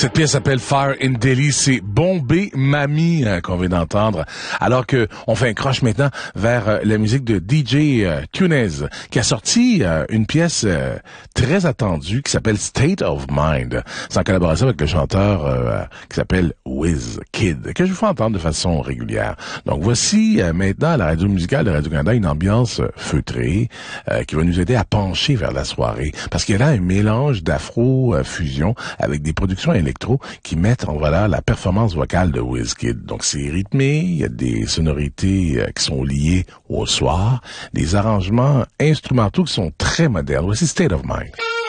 Cette pièce s'appelle Fire in Delhi, c'est Bombay Mami qu'on vient d'entendre, alors que on fait un croche maintenant vers la musique de DJ Tunez, qui a sorti une pièce très attendue qui s'appelle State of Mind. C'est en collaboration avec le chanteur qui s'appelle Wizkid, que je vous fais entendre de façon régulière. Donc voici maintenant à la radio musicale de Radio-Canada une ambiance feutrée qui va nous aider à pencher vers la soirée, parce qu'il y a là un mélange d'afro-fusion avec des productions électro qui mettent en valeur la performance vocale de Wizkid. Donc c'est rythmé, il y a des sonorités qui sont liées au soir, des arrangements instrumentaux qui sont très modernes. Voici State of Mind.